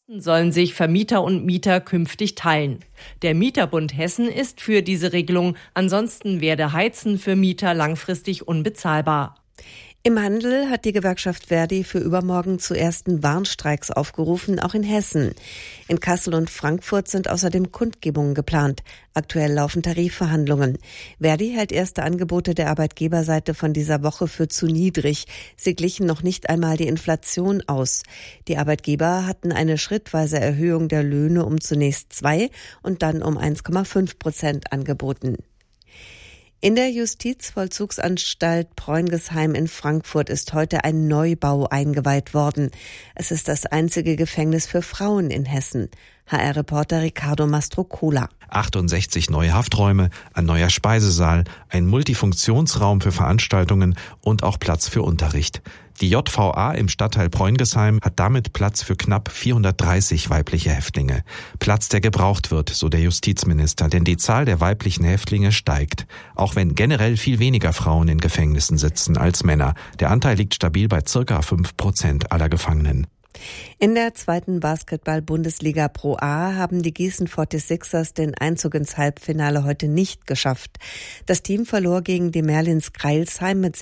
Sollen sich Vermieter und Mieter künftig teilen. Der Mieterbund Hessen ist für diese Regelung. Ansonsten werde Heizen für Mieter langfristig unbezahlbar. Im Handel hat die Gewerkschaft ver.di für übermorgen zu ersten Warnstreiks aufgerufen, auch in Hessen. In Kassel und Frankfurt sind außerdem Kundgebungen geplant. Aktuell laufen Tarifverhandlungen. ver.di hält erste Angebote der Arbeitgeberseite von dieser Woche für zu niedrig. Sie glichen noch nicht einmal die Inflation aus. Die Arbeitgeber hatten eine schrittweise Erhöhung der Löhne um zunächst 2 und dann um 1,5% angeboten. In der Justizvollzugsanstalt Preungesheim in Frankfurt ist heute ein Neubau eingeweiht worden. Es ist das einzige Gefängnis für Frauen in Hessen. HR-Reporter Ricardo Mastrocola. 68 neue Hafträume, ein neuer Speisesaal, ein Multifunktionsraum für Veranstaltungen und auch Platz für Unterricht. Die JVA im Stadtteil Preungesheim hat damit Platz für knapp 430 weibliche Häftlinge. Platz, der gebraucht wird, so der Justizminister, denn die Zahl der weiblichen Häftlinge steigt. Auch wenn generell viel weniger Frauen in Gefängnissen sitzen als Männer. Der Anteil liegt stabil bei ca. 5% aller Gefangenen. In der zweiten Basketball-Bundesliga Pro A haben die Gießen 46ers den Einzug ins Halbfinale heute nicht geschafft. Das Team verlor gegen die Merlins Crailsheim mit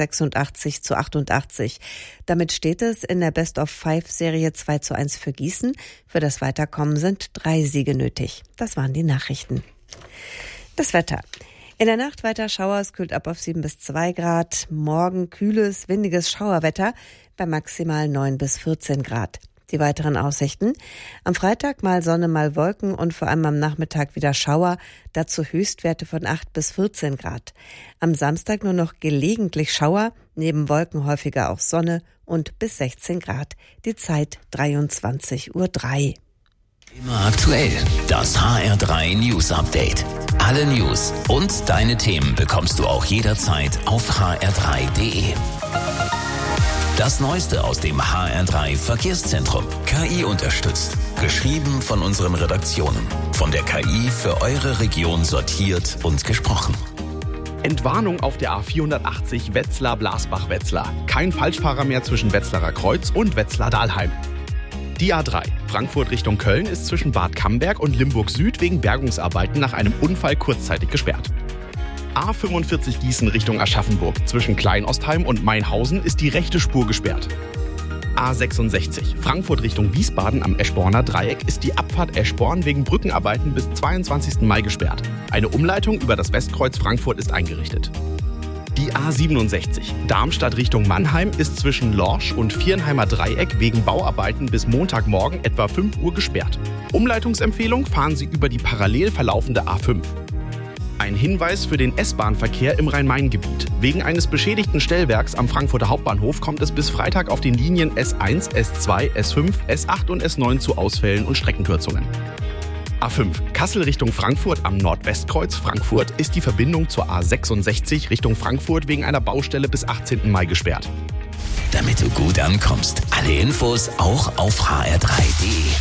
86-88. Damit steht es in der Best-of-5-Serie 2:1 für Gießen. Für das Weiterkommen sind 3 Siege nötig. Das waren die Nachrichten. Das Wetter. In der Nacht weiter Schauer, es kühlt ab auf 7 bis 2 Grad. Morgen kühles, windiges Schauerwetter bei maximal 9 bis 14 Grad. Die weiteren Aussichten. Am Freitag mal Sonne, mal Wolken und vor allem am Nachmittag wieder Schauer. Dazu Höchstwerte von 8 bis 14 Grad. Am Samstag nur noch gelegentlich Schauer, neben Wolken häufiger auch Sonne und bis 16 Grad. Die Zeit 23:03 Uhr. Immer aktuell. Das HR3 News Update. Alle News und deine Themen bekommst du auch jederzeit auf hr3.de. Das Neueste aus dem HR3 Verkehrszentrum. KI unterstützt. Geschrieben von unseren Redaktionen. Von der KI für eure Region sortiert und gesprochen. Entwarnung auf der A480 Wetzlar-Blasbach-Wetzlar. Kein Falschfahrer mehr zwischen Wetzlarer Kreuz und Wetzlar-Dahlheim. Die A3 Frankfurt Richtung Köln ist zwischen Bad Camberg und Limburg Süd wegen Bergungsarbeiten nach einem Unfall kurzzeitig gesperrt. A45 Gießen Richtung Aschaffenburg. Zwischen Kleinostheim und Mainhausen ist die rechte Spur gesperrt. A66 Frankfurt Richtung Wiesbaden am Eschborner Dreieck ist die Abfahrt Eschborn wegen Brückenarbeiten bis 22. Mai gesperrt. Eine Umleitung über das Westkreuz Frankfurt ist eingerichtet. Die A67 Darmstadt Richtung Mannheim ist zwischen Lorsch und Viernheimer Dreieck wegen Bauarbeiten bis Montagmorgen etwa 5 Uhr gesperrt. Umleitungsempfehlung: fahren Sie über die parallel verlaufende A5. Ein Hinweis für den S-Bahn-Verkehr im Rhein-Main-Gebiet. Wegen eines beschädigten Stellwerks am Frankfurter Hauptbahnhof kommt es bis Freitag auf den Linien S1, S2, S5, S8 und S9 zu Ausfällen und Streckenkürzungen. A5 Kassel Richtung Frankfurt am Nordwestkreuz Frankfurt ist die Verbindung zur A66 Richtung Frankfurt wegen einer Baustelle bis 18. Mai gesperrt. Damit du gut ankommst. Alle Infos auch auf hr3.de.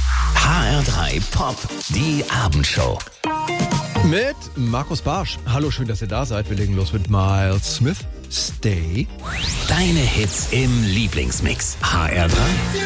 HR3 Pop, die Abendshow. Mit Markus Barsch. Hallo, schön, dass ihr da seid. Wir legen los mit Miles Smith. Stay. Deine Hits im Lieblingsmix. HR3